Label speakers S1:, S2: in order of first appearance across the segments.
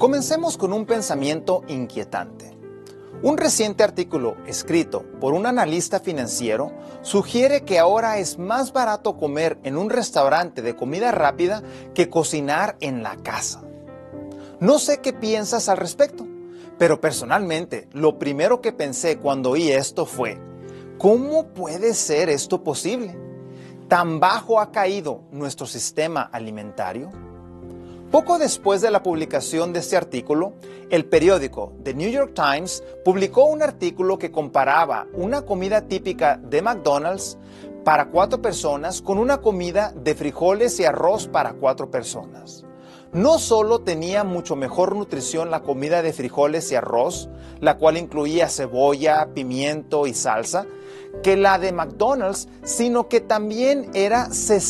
S1: Comencemos con un pensamiento inquietante. Un reciente artículo escrito por un analista financiero sugiere que ahora es más barato comer en un restaurante de comida rápida que cocinar en la casa. No sé qué piensas al respecto, pero personalmente lo primero que pensé cuando oí esto fue: ¿cómo puede ser esto posible? ¿Tan bajo ha caído nuestro sistema alimentario? Poco después de la publicación de este artículo, el periódico The New York Times publicó un artículo que comparaba una comida típica de McDonald's para 4 personas con una comida de frijoles y arroz para 4 personas. No solo tenía mucho mejor nutrición la comida de frijoles y arroz, la cual incluía cebolla, pimiento y salsa, que la de McDonald's, sino que también era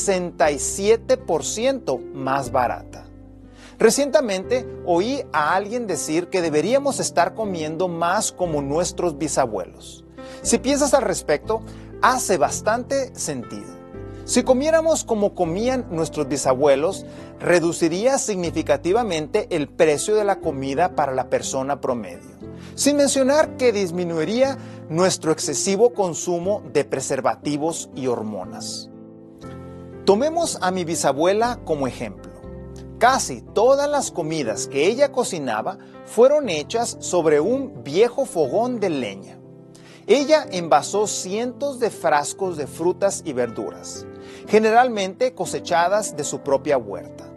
S1: 67% más barata. Recientemente oí a alguien decir que deberíamos estar comiendo más como nuestros bisabuelos. Si piensas al respecto, hace bastante sentido. Si comiéramos como comían nuestros bisabuelos, reduciría significativamente el precio de la comida para la persona promedio, sin mencionar que disminuiría nuestro excesivo consumo de preservativos y hormonas. Tomemos a mi bisabuela como ejemplo. Casi todas las comidas que ella cocinaba fueron hechas sobre un viejo fogón de leña. Ella envasó cientos de frascos de frutas y verduras, generalmente cosechadas de su propia huerta.